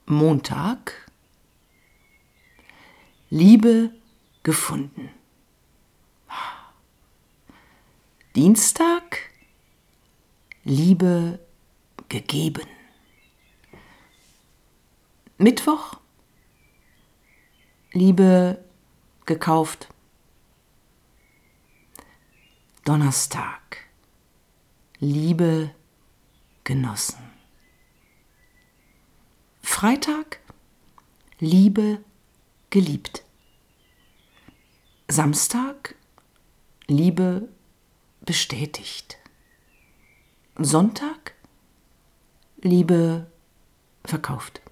Montag, Liebe gefunden. Dienstag, Liebe gegeben. Mittwoch, Liebe gekauft. Donnerstag, Liebe genossen. Freitag, Liebe geliebt. Samstag, Liebe bestätigt. Sonntag, Liebe verkauft.